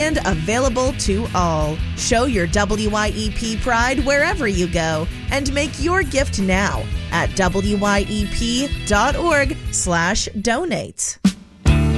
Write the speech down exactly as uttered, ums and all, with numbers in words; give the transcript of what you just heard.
and available to all. Show your W Y E P pride wherever you go and make your gift now at W Y E P dot org slash donate.